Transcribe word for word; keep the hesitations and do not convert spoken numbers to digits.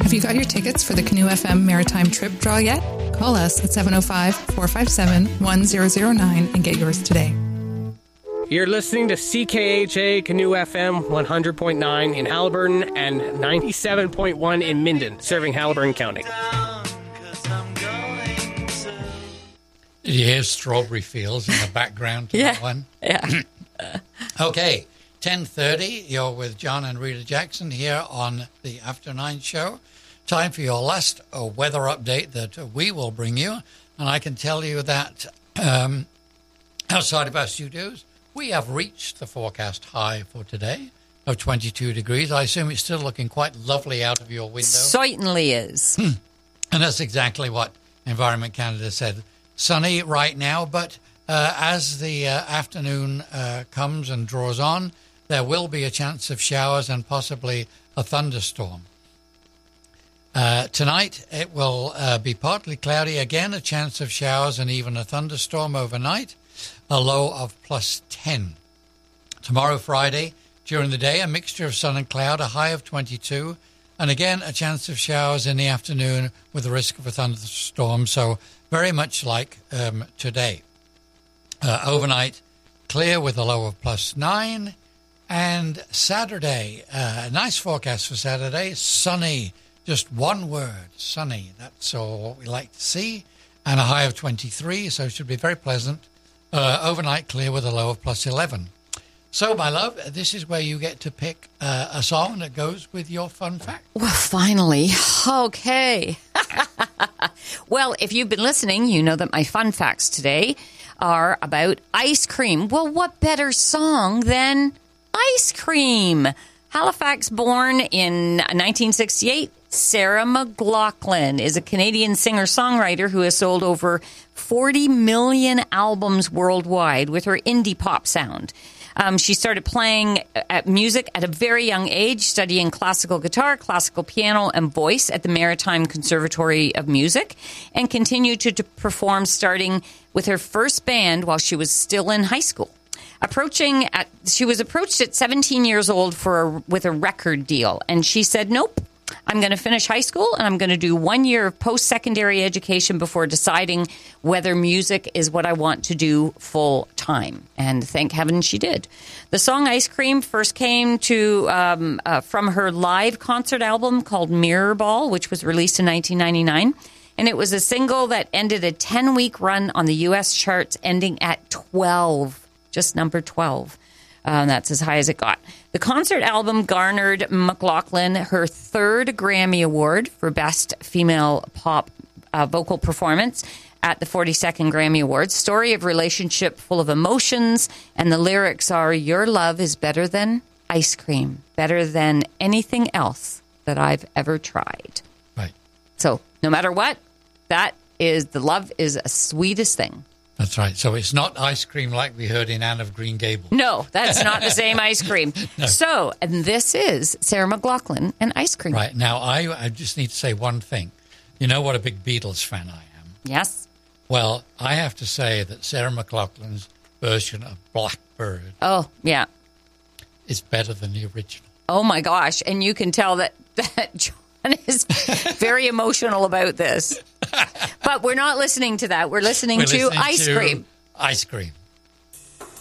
Have you got your tickets for the Canoe F M Maritime Trip Draw yet? Call us at seven oh five, four five seven, one zero zero nine and get yours today. You're listening to C K H A Canoe F M one hundred point nine in Haliburton and ninety-seven point one in Minden, serving Haliburton County. Did you hear Strawberry Fields in the background to yeah. that one? Yeah. Okay, ten thirty, you're with John and Rita Jackson here on the After Nine Show. Time for your last uh, weather update that uh, we will bring you. And I can tell you that um, outside of our studios, we have reached the forecast high for today of twenty-two degrees. I assume it's still looking quite lovely out of your window. Certainly is. And that's exactly what Environment Canada said. Sunny right now, but uh, as the uh, afternoon uh, comes and draws on, there will be a chance of showers and possibly a thunderstorm. Uh, tonight, it will uh, be partly cloudy. Again, a chance of showers and even a thunderstorm overnight. A low of plus ten. Tomorrow, Friday, during the day, a mixture of sun and cloud, a high of twenty-two. And again, a chance of showers in the afternoon with the risk of a thunderstorm. So very much like um, today. Uh, overnight, clear with a low of plus nine. And Saturday, uh, nice forecast for Saturday, sunny. Just one word, sunny. That's all what we like to see. And a high of twenty-three, so it should be very pleasant. Uh, overnight clear with a low of plus eleven. So, my love, this is where you get to pick uh, a song that goes with your fun fact. Well, finally. Okay. Well, if you've been listening, you know that my fun facts today are about ice cream. Well, what better song than Ice Cream? Halifax born in nineteen sixty-eight, Sarah McLachlan is a Canadian singer-songwriter who has sold over forty million albums worldwide with her indie pop sound. Um, she started playing at music at a very young age, studying classical guitar, classical piano, and voice at the Maritime Conservatory of Music, and continued to, to perform starting with her first band while she was still in high school. Approaching at, she was approached at seventeen years old for a, with a record deal, and she said, nope, I'm going to finish high school and I'm going to do one year of post-secondary education before deciding whether music is what I want to do full time. And thank heaven she did. The song Ice Cream first came to um, uh, from her live concert album called Mirror Ball, which was released in nineteen ninety-nine. And it was a single that ended a ten-week run on the U S charts, ending at twelve, just number twelve. Um, that's as high as it got. The concert album garnered McLachlan her third Grammy Award for Best Female Pop uh, Vocal Performance at the forty-second Grammy Awards. Story of relationship full of emotions, and the lyrics are, your love is better than ice cream, better than anything else that I've ever tried. Right. So no matter what, that is, the love is the sweetest thing. That's right. So it's not ice cream like we heard in Anne of Green Gables. No, that's not the same ice cream. No. So, and this is Sarah McLachlan and Ice Cream. Right. Now, I, I just need to say one thing. You know what a big Beatles fan I am? Yes. Well, I have to say that Sarah McLachlan's version of Blackbird oh, yeah. is better than the original. Oh, my gosh. And you can tell that, that John is very emotional about this. But we're not listening to that. We're listening We're to listening Ice to Cream. Ice Cream.